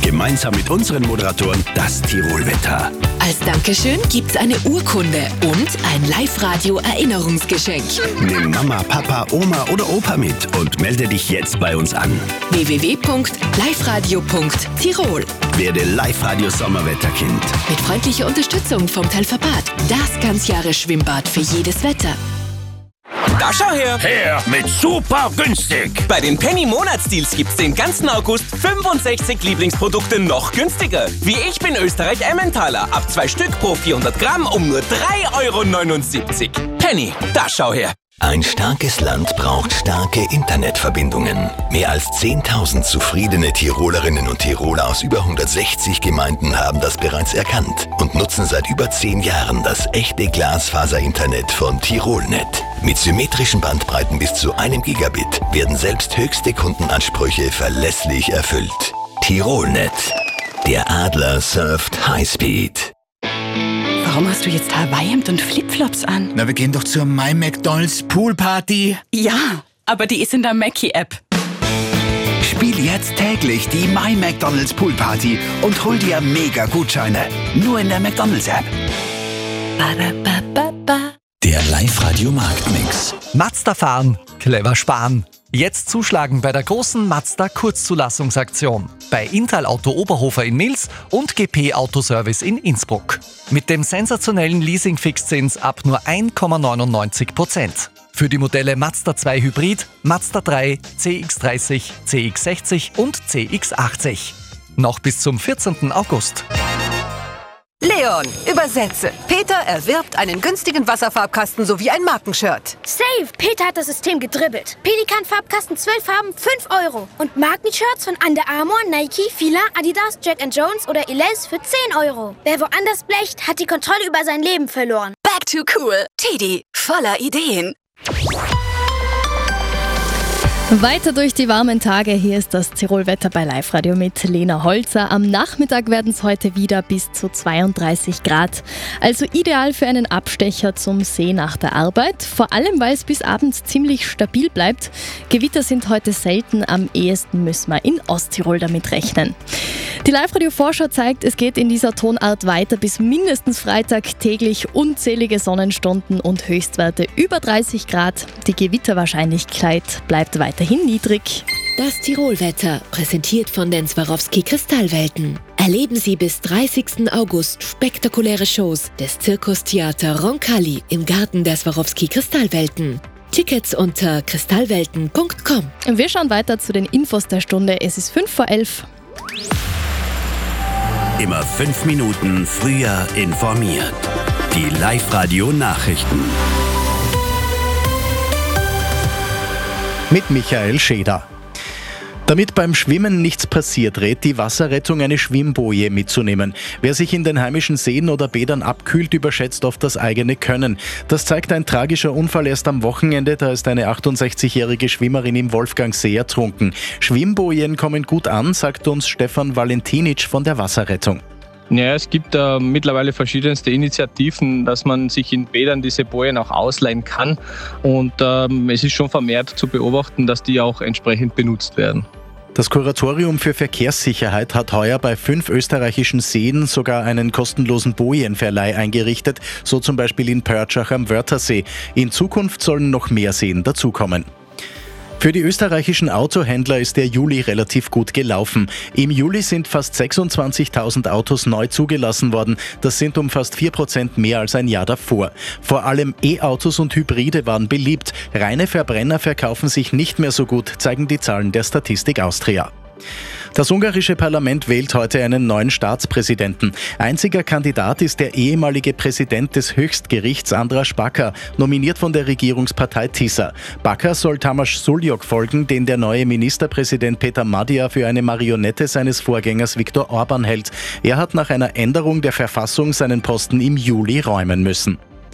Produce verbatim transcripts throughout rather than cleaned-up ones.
gemeinsam mit unseren Moderatoren das Tirolwetter. Als Dankeschön gibt's eine Urkunde und ein Live-Radio-Erinnerungsgeschenk. Nimm Mama, Papa, Oma oder Opa mit und melde dich jetzt bei uns an. w w w punkt live radio punkt tirol. Werde Live-Radio-Sommerwetterkind. Mit freundlicher Unterstützung vom Telferbad. Das Ganzjahres-Schwimmbad für jedes Wetter. Da schau her! Her mit super günstig! Bei den Penny-Monatsdeals gibt's den ganzen August fünfundsechzig Lieblingsprodukte noch günstiger. Wie Ich bin Österreich Emmentaler. Ab zwei Stück pro vierhundert Gramm um nur drei Euro neunundsiebzig. Penny, da schau her! Ein starkes Land braucht starke Internetverbindungen. Mehr als zehntausend zufriedene Tirolerinnen und Tiroler aus über hundertsechzig Gemeinden haben das bereits erkannt und nutzen seit über zehn Jahren das echte Glasfaser-Internet von Tirolnet. Mit symmetrischen Bandbreiten bis zu einem Gigabit werden selbst höchste Kundenansprüche verlässlich erfüllt. Tirolnet. Der Adler surft Highspeed. Warum hast du jetzt Hawaii-Hemd und Flipflops an? Na, wir gehen doch zur My McDonald's Poolparty. Ja, aber die ist in der Mackie-App. Spiel jetzt täglich die My McDonald's Poolparty und hol dir Mega-Gutscheine. Nur in der McDonald's-App. Der Live-Radio-Marktmix. Mazda fahren, clever sparen. Jetzt zuschlagen bei der großen Mazda Kurzzulassungsaktion. Bei Intal Auto Oberhofer in Mils und G P Autoservice in Innsbruck. Mit dem sensationellen Leasing-Fixzins ab nur eins Komma neunundneunzig Prozent. Für die Modelle Mazda zwei Hybrid, Mazda drei, C X dreißig, C X sechzig und C X achtzig. Noch bis zum vierzehnten August. Leon, übersetze. Peter erwirbt einen günstigen Wasserfarbkasten sowie ein Markenshirt. Safe! Peter hat das System gedribbelt. Pelikan-Farbkasten zwölf Farben, fünf Euro. Und Markenshirts von Under Armour, Nike, Fila, Adidas, Jack and Jones oder Elize für zehn Euro. Wer woanders blecht, hat die Kontrolle über sein Leben verloren. Back to cool. Teddy, voller Ideen. Weiter durch die warmen Tage, hier ist das Tirolwetter bei Live Radio mit Lena Holzer. Am Nachmittag werden es heute wieder bis zu zweiunddreißig Grad. Also ideal für einen Abstecher zum See nach der Arbeit. Vor allem, weil es bis abends ziemlich stabil bleibt. Gewitter sind heute selten, am ehesten müssen wir in Osttirol damit rechnen. Die Live Radio Vorschau zeigt, es geht in dieser Tonart weiter bis mindestens Freitag, täglich unzählige Sonnenstunden und Höchstwerte über dreißig Grad. Die Gewitterwahrscheinlichkeit bleibt weiterhin niedrig. Das Tirolwetter, präsentiert von den Swarovski Kristallwelten. Erleben Sie bis dreißigsten August spektakuläre Shows des Zirkustheater Roncalli im Garten der Swarovski Kristallwelten. Tickets unter kristallwelten punkt com. Wir schauen weiter zu den Infos der Stunde. Es ist fünf vor elf. Immer fünf Minuten früher informiert. Die Live-Radio-Nachrichten. Mit Michael Scheder. Damit beim Schwimmen nichts passiert, rät die Wasserrettung, eine Schwimmboje mitzunehmen. Wer sich in den heimischen Seen oder Bädern abkühlt, überschätzt oft das eigene Können. Das zeigt ein tragischer Unfall erst am Wochenende. Da ist eine achtundsechzigjährige Schwimmerin im Wolfgangsee ertrunken. Schwimmbojen kommen gut an, sagt uns Stefan Valentinic von der Wasserrettung. Ja, es gibt äh, mittlerweile verschiedenste Initiativen, dass man sich in Bädern diese Bojen auch ausleihen kann. Und ähm, es ist schon vermehrt zu beobachten, dass die auch entsprechend benutzt werden. Das Kuratorium für Verkehrssicherheit hat heuer bei fünf österreichischen Seen sogar einen kostenlosen Bojenverleih eingerichtet, so zum Beispiel in Pörtschach am Wörthersee. In Zukunft sollen noch mehr Seen dazukommen. Für die österreichischen Autohändler ist der Juli relativ gut gelaufen. Im Juli sind fast sechsundzwanzigtausend Autos neu zugelassen worden. Das sind um fast vier Prozent mehr als ein Jahr davor. Vor allem E-Autos und Hybride waren beliebt. Reine Verbrenner verkaufen sich nicht mehr so gut, zeigen die Zahlen der Statistik Austria. Das ungarische Parlament wählt heute einen neuen Staatspräsidenten. Einziger Kandidat ist der ehemalige Präsident des Höchstgerichts Andras Backer, nominiert von der Regierungspartei Tisza. Backer soll Tamás Suljok folgen, den der neue Ministerpräsident Peter Madea für eine Marionette seines Vorgängers Viktor Orban hält. Er hat nach einer Änderung der Verfassung seinen Posten im Juli räumen müssen.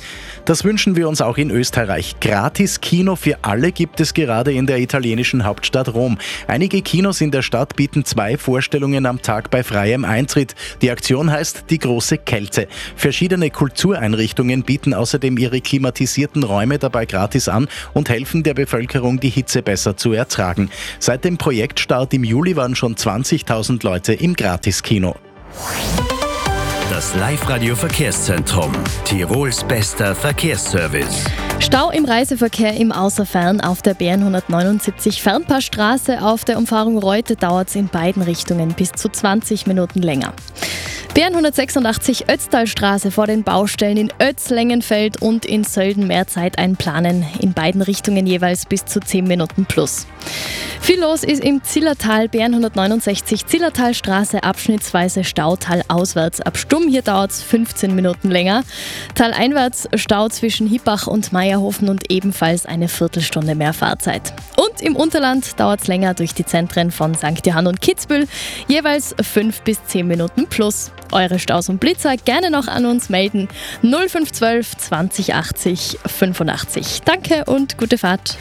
Das wünschen wir uns auch in Österreich. Gratis Kino für alle gibt es gerade in der italienischen Hauptstadt Rom. Einige Kinos in der Stadt bieten zwei Vorstellungen am Tag bei freiem Eintritt. Die Aktion heißt Die große Kälte. Verschiedene Kultureinrichtungen bieten außerdem ihre klimatisierten Räume dabei gratis an und helfen der Bevölkerung, die Hitze besser zu ertragen. Seit dem Projektstart im Juli waren schon zwanzigtausend Leute im Gratiskino. Das Live-Radio-Verkehrszentrum. Tirols bester Verkehrsservice. Stau im Reiseverkehr im Außerfern auf der B N hundertneunundsiebzig Fernpassstraße. Auf der Umfahrung Reute dauert es in beiden Richtungen bis zu zwanzig Minuten länger. B N hundertsechsundachtzig Ötztalstraße vor den Baustellen in Ötz-Lengenfeld und in Sölden mehr Zeit einplanen. In beiden Richtungen jeweils bis zu zehn Minuten plus. Viel los ist im Zillertal, B N hundertneunundsechzig Zillertalstraße, abschnittsweise Stautal auswärts ab Stumm. Hier dauert es fünfzehn Minuten länger. Taleinwärts Stau zwischen Hippach und Meierhofen und ebenfalls eine Viertelstunde mehr Fahrzeit. Und im Unterland dauert es länger durch die Zentren von Sankt Johann und Kitzbühel, jeweils fünf bis zehn Minuten plus. Eure Staus und Blitzer gerne noch an uns melden. null fünf eins zwei zwanzig achtzig fünfundachtzig. Danke und gute Fahrt.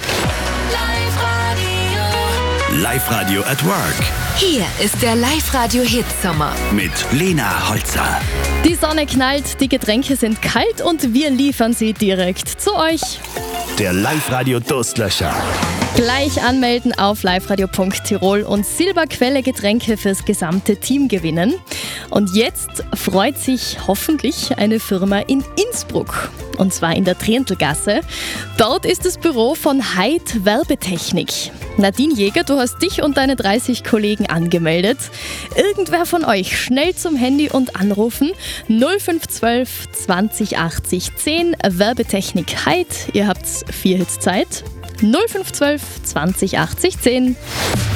Live-Radio at Work. Hier ist der Live-Radio-Hit-Sommer Mit Lena Holzer. Die Sonne knallt, die Getränke sind kalt und wir liefern sie direkt zu euch. Der Live-Radio-Durstlöscher. Gleich anmelden auf liveradio punkt tirol und Silberquelle Getränke fürs gesamte Team gewinnen. Und jetzt freut sich hoffentlich eine Firma in Innsbruck. Und zwar in der Trientlgasse. Dort ist das Büro von Heid Werbetechnik. Nadine Jäger, du hast dich und deine dreißig Kollegen angemeldet. Irgendwer von euch schnell zum Handy und anrufen. null fünf eins zwei zwanzig achtzig zehn Werbetechnik Heid. Ihr habt vier Hits Zeit. null fünf eins zwei zwanzig achtzig zehn.